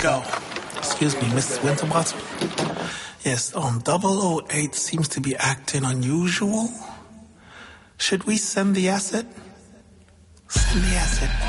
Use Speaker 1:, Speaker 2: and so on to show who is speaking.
Speaker 1: go. Excuse me, Mrs. Winterbottom. Yes, 008 seems to be acting unusual. Should we send the asset? Send the asset.